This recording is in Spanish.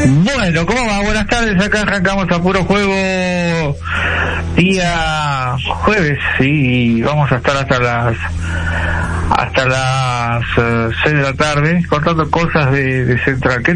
Bueno, ¿cómo va? Buenas tardes, acá arrancamos a Puro Juego día jueves, sí, y vamos a estar hasta las 6 de la tarde contando cosas de Central.